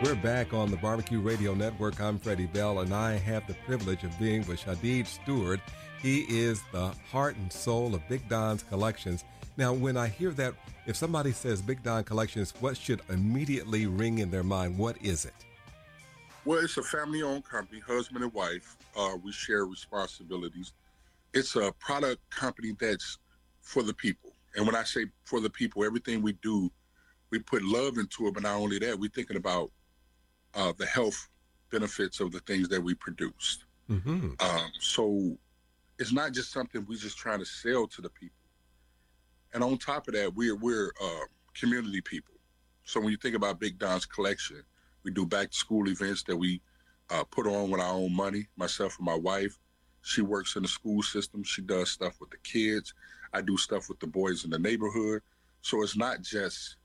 We're back on the Barbecue Radio Network. I'm Freddie Bell, and I have the privilege of being with Shadid Stewart. He is the heart and soul of Big Don's Collections. Now, when I hear that, if somebody says Big Don Collections, what should immediately ring in their mind? What is it? Well, it's a family-owned company, husband and wife. We share responsibilities. It's a product company that's for the people. And when I say for the people, everything we do, we put love into it. But not only that, we're thinking about the health benefits of the things that we produce. Mm-hmm. So it's not just something we just trying to sell to the people. And on top of that, we're community people. So when you think about Big Don's Collection, we do back-to-school events that we put on with our own money, myself and my wife. She works in the school system. She does stuff with the kids. I do stuff with the boys in the neighborhood. So it's not just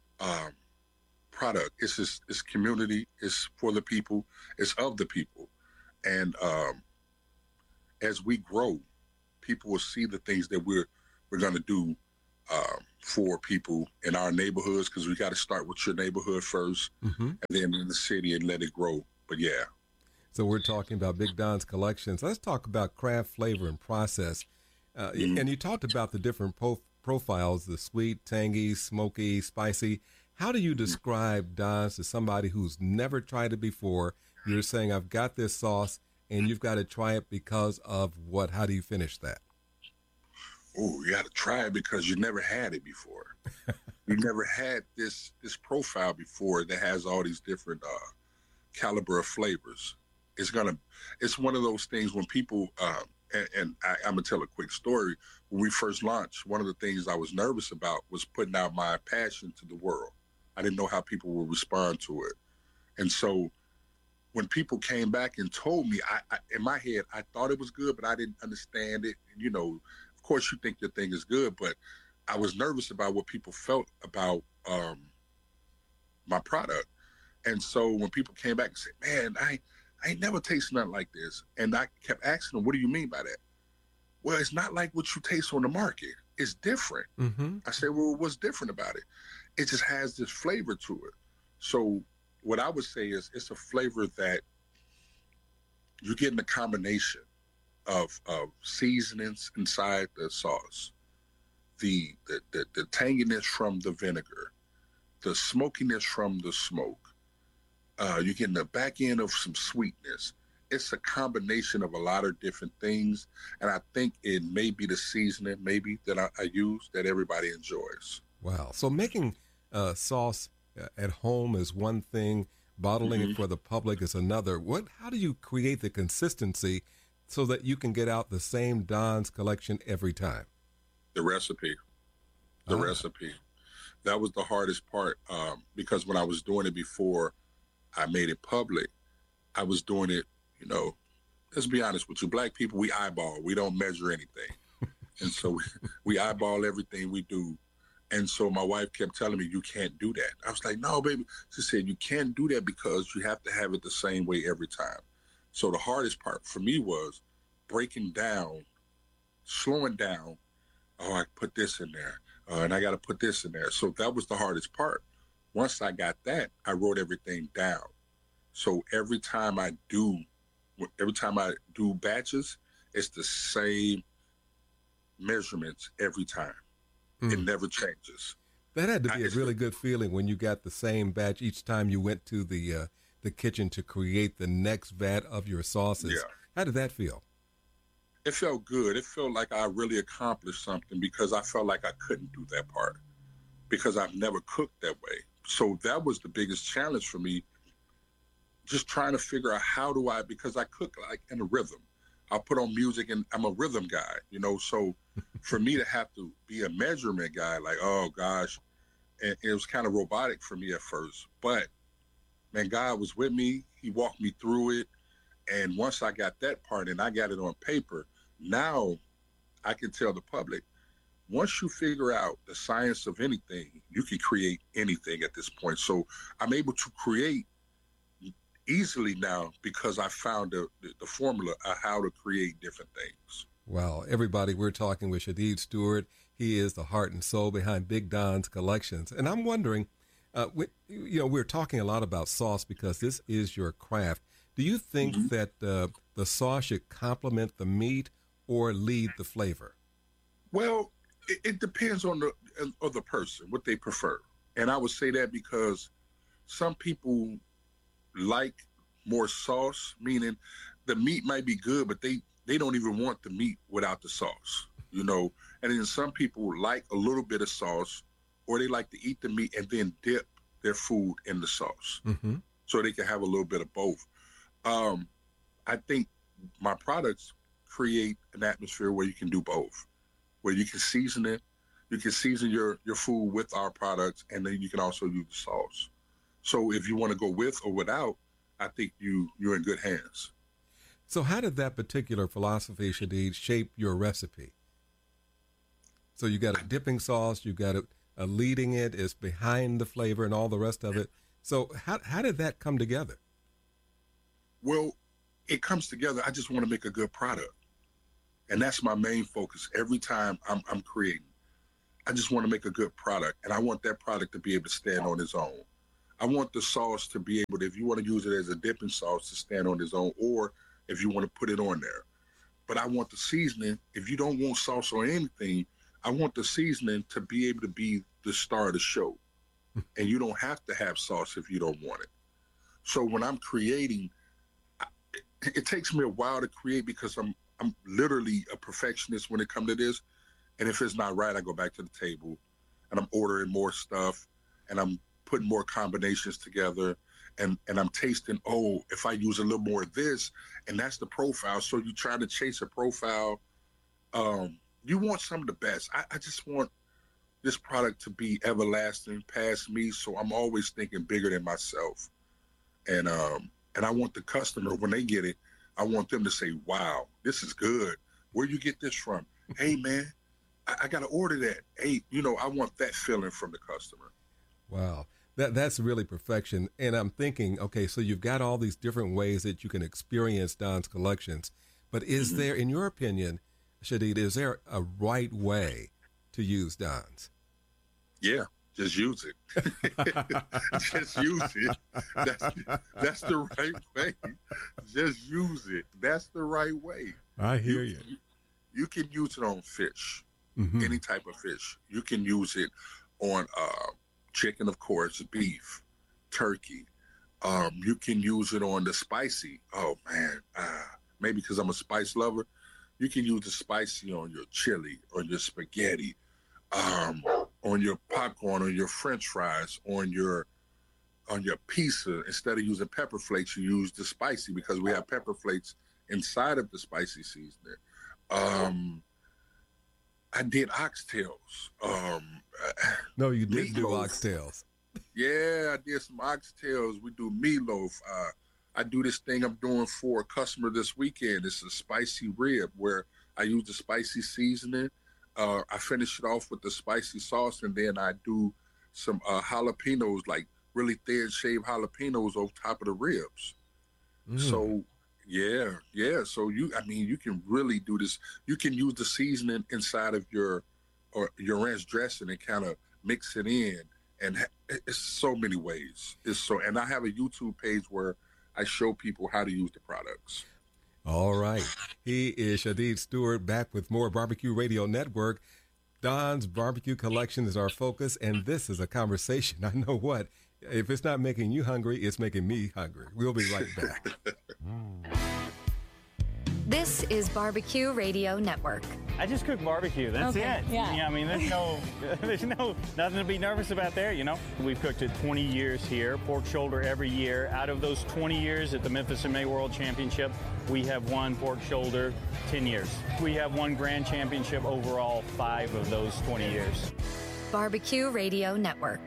product. It's community. It's for the people. It's of the people. And as we grow, people will see the things that we're going to do for people in our neighborhoods, because we got to start with your neighborhood first, and then in the city and let it grow. But yeah. So we're talking about Big Don's Collections. Let's talk about craft, flavor, and process. And you talked about the different profiles, the sweet, tangy, smoky, spicy. How do you describe Don's to somebody who's never tried it before? You're saying, I've got this sauce, and you've got to try it because of what? How do you finish that? Oh, you got to try it because you never had it before. You never had this profile before that has all these different caliber of flavors. It's one of those things when people, and I'm going to tell a quick story. When we first launched, one of the things I was nervous about was putting out my passion to the world. I didn't know how people would respond to it. And so when people came back and told me, I in my head, I thought it was good, but I didn't understand it. And, of course you think your thing is good, but I was nervous about what people felt about my product. And so when people came back and said, man, I ain't never tasted nothing like this. And I kept asking them, what do you mean by that? Well, it's not like what you taste on the market. It's different. Mm-hmm. I said, well, what's different about it? It just has this flavor to it. So what I would say is it's a flavor that you're getting a combination of seasonings inside the sauce, the tanginess from the vinegar, the smokiness from the smoke. You're getting the back end of some sweetness. It's a combination of a lot of different things, and I think it may be the seasoning maybe that I use that everybody enjoys. Wow. So making sauce at home is one thing, bottling it for the public is another. How do you create the consistency so that you can get out the same Don's Collection every time? The recipe. Recipe. That was the hardest part, because when I was doing it before I made it public, I was doing it, let's be honest with you, Black people, we eyeball. We don't measure anything. And so we eyeball everything we do. And so my wife kept telling me, you can't do that. I was like, no, baby. She said, you can't do that because you have to have it the same way every time. So the hardest part for me was breaking down, slowing down. Oh, I put this in there, and I got to put this in there. So that was the hardest part. Once I got that, I wrote everything down. So every time I do batches, it's the same measurements every time. It never changes. That had to be a really good feeling when you got the same batch each time you went to the kitchen to create the next vat of your sauces. Yeah. How did that feel? It felt good. It felt like I really accomplished something because I felt like I couldn't do that part because I've never cooked that way. So that was the biggest challenge for me, just trying to figure out because I cook like in a rhythm. I'll put on music and I'm a rhythm guy, so for me to have to be a measurement guy, like, oh gosh, and it was kind of robotic for me at first, but man, God was with me. He walked me through it. And once I got that part and I got it on paper, now I can tell the public, once you figure out the science of anything, you can create anything at this point. So I'm able to create easily now because I found the formula of how to create different things. Wow. Everybody, we're talking with Shadid Stewart. He is the heart and soul behind Big Don's Collections. And I'm wondering, We're talking a lot about sauce because this is your craft. Do you think that the sauce should complement the meat or lead the flavor? Well, it depends on the person, what they prefer. And I would say that because some people like more sauce, meaning the meat might be good, but they don't even want the meat without the sauce, And then some people like a little bit of sauce, or they like to eat the meat and then dip their food in the sauce. So they can have a little bit of both. I think my products create an atmosphere where you can do both, where you can season it. You can season your food with our products, and then you can also use the sauce. So if you want to go with or without, I think you're in good hands. So how did that particular philosophy, Shadid, shape your recipe? So you got a dipping sauce, you got a leading it, it's behind the flavor and all the rest of it. So how did that come together? Well, it comes together. I just want to make a good product. And that's my main focus every time I'm creating. I just want to make a good product, and I want that product to be able to stand on its own. I want the sauce to be able to, if you want to use it as a dipping sauce, to stand on its own, or if you want to put it on there. But I want the seasoning, if you don't want sauce or anything, I want the seasoning to be able to be the star of the show. And you don't have to have sauce if you don't want it. So when I'm creating, it takes me a while to create because I'm literally a perfectionist when it comes to this. And if it's not right, I go back to the table and I'm ordering more stuff and I'm putting more combinations together and I'm tasting, if I use a little more of this, and that's the profile. So you try to chase a profile. You want some of the best. I just want this product to be everlasting past me. So I'm always thinking bigger than myself. And I want the customer, when they get it, I want them to say, wow, this is good. Where you get this from? Hey, man, I got to order that. Hey, I want that feeling from the customer. Wow. That's really perfection. And I'm thinking, okay, so you've got all these different ways that you can experience Don's Collections. But is there, in your opinion, Shadid, is there a right way to use Don's? Yeah, just use it. Just use it. That's the right way. Just use it. That's the right way. I hear you. You can use it on fish, any type of fish. You can use it on chicken, of course, beef, turkey. You can use it on the spicy. Oh, man. Maybe because I'm a spice lover. You can use the spicy on your chili, on your spaghetti, on your popcorn, on your French fries, on your pizza. Instead of using pepper flakes, you use the spicy because we have pepper flakes inside of the spicy seasoning. I did oxtails. No, you didn't do oxtails. Yeah, I did some oxtails. We do meatloaf. I do this thing I'm doing for a customer this weekend. It's a spicy rib where I use the spicy seasoning. I finish it off with the spicy sauce, and then I do some jalapenos, like really thin shaved jalapenos over top of the ribs. So, yeah. So you can really do this. You can use the seasoning inside of your ranch dressing and kind of mix it in, and it's so many ways. And I have a YouTube page where I show people how to use the products. All right. He is Shadid Stewart, back with more Barbecue Radio Network. Don's Barbecue Collection is our focus, and this is a conversation. I know what. If it's not making you hungry, it's making me hungry. We'll be right back. This is Barbecue Radio Network. I just cook barbecue. That's it. Yeah. I mean, there's nothing to be nervous about there, We've cooked it 20 years here, pork shoulder every year. Out of those 20 years at the Memphis in May World Championship, we have won pork shoulder 10 years. We have won grand championship overall 5 of those 20 years. Barbecue Radio Network.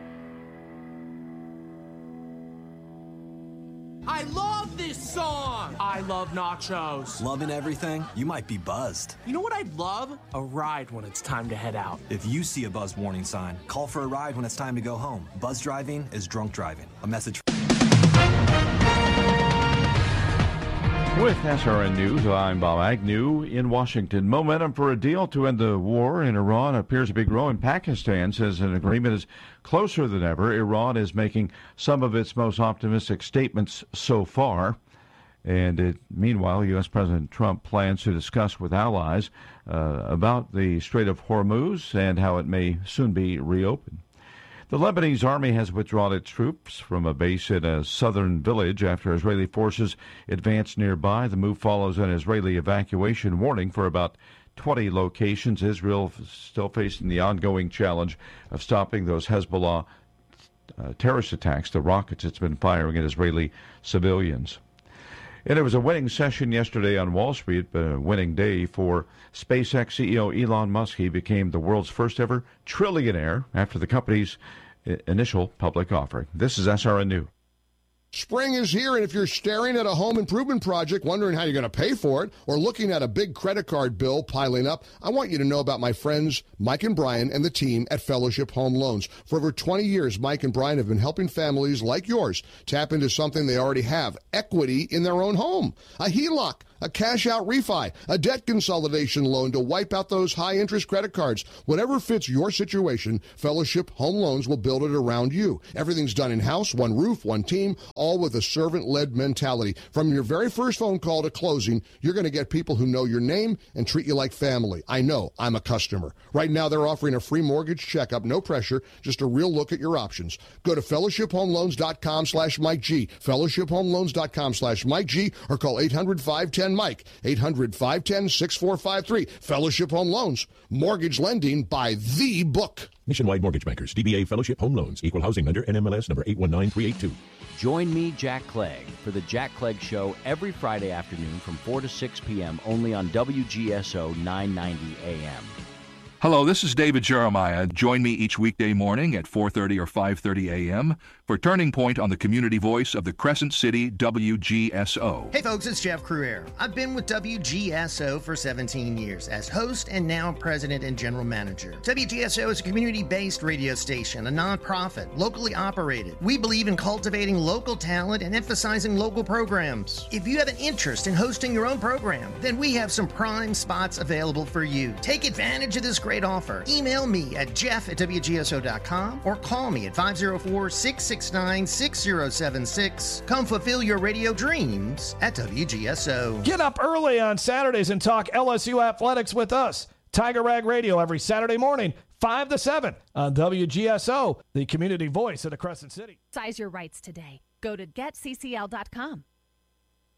I love this song! I love nachos. Loving everything? You might be buzzed. You know what I'd love? A ride when it's time to head out. If you see a buzz warning sign, call for a ride when it's time to go home. Buzz driving is drunk driving. A message. With SRN News, I'm Bob Agnew in Washington. Momentum for a deal to end the war in Iran appears to be growing. Pakistan says an agreement is closer than ever. Iran is making some of its most optimistic statements so far. And meanwhile, U.S. President Trump plans to discuss with allies about the Strait of Hormuz and how it may soon be reopened. The Lebanese army has withdrawn its troops from a base in a southern village after Israeli forces advanced nearby. The move follows an Israeli evacuation warning for about 20 locations. Israel still facing the ongoing challenge of stopping those Hezbollah terrorist attacks, the rockets it's been firing at Israeli civilians. And it was a winning session yesterday on Wall Street, but a winning day for SpaceX CEO Elon Musk. He became the world's first ever trillionaire after the company's initial public offering. This is SRN News. Spring is here, and if you're staring at a home improvement project, wondering how you're going to pay for it, or looking at a big credit card bill piling up, I want you to know about my friends Mike and Brian and the team at Fellowship Home Loans. For over 20 years, Mike and Brian have been helping families like yours tap into something they already have, equity in their own home. A HELOC, a cash-out refi, a debt consolidation loan to wipe out those high-interest credit cards. Whatever fits your situation, Fellowship Home Loans will build it around you. Everything's done in-house, one roof, one team, all with a servant-led mentality. From your very first phone call to closing, you're going to get people who know your name and treat you like family. I know. I'm a customer. Right now, they're offering a free mortgage checkup, no pressure, just a real look at your options. Go to fellowshiphomeloans.com/Mike G, fellowshiphomeloans.com/Mike G, or call 800-510-MIKE, 800-510-6453. Fellowship Home Loans, mortgage lending by the book. Nationwide Mortgage Bankers, DBA Fellowship Home Loans, Equal Housing Lender, NMLS number 819382. Join me, Jack Clegg, for the Jack Clegg Show every Friday afternoon from 4 to 6 p.m. only on WGSO 990 AM. Hello, this is David Jeremiah. Join me each weekday morning at 4:30 or 5:30 a.m. for Turning Point on the community voice of the Crescent City WGSO. Hey folks, it's Jeff Cruere. I've been with WGSO for 17 years as host and now president and general manager. WGSO is a community-based radio station, a nonprofit, locally operated. We believe in cultivating local talent and emphasizing local programs. If you have an interest in hosting your own program, then we have some prime spots available for you. Take advantage of this great offer. Email me at jeff@wgso.com or call me at 504-669-6076. Come fulfill your radio dreams at WGSO. Get up early on Saturdays and talk LSU athletics with us. Tiger Rag Radio every Saturday morning, 5 to 7 on WGSO, the community voice of the Crescent City. Size your rights today. Go to getccl.com.